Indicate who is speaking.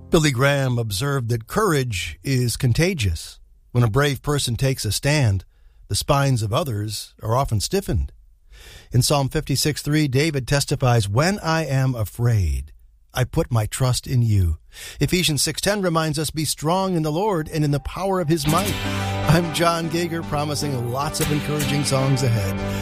Speaker 1: Billy Graham observed that courage is contagious. When a brave person takes a stand, the spines of others are often stiffened. In Psalm 56:3, David testifies, "When I am afraid, I put my trust in you." Ephesians 6:10 reminds us, "Be strong in the Lord and in the power of his might." I'm John Gager, promising lots of encouraging songs ahead.